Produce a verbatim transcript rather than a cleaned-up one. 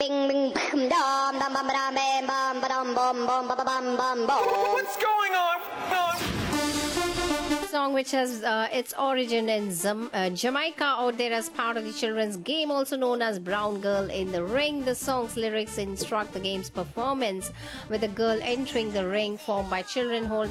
Bing bing bam dum dum bum bam bam bum bum bum bum bum bum bum bum. What's going on? Song which has uh, its origin in Zam- uh, Jamaica, out there as part of the children's game also known as Brown Girl in the Ring. The song's lyrics instruct the game's performance, with the girl entering the ring formed by children holding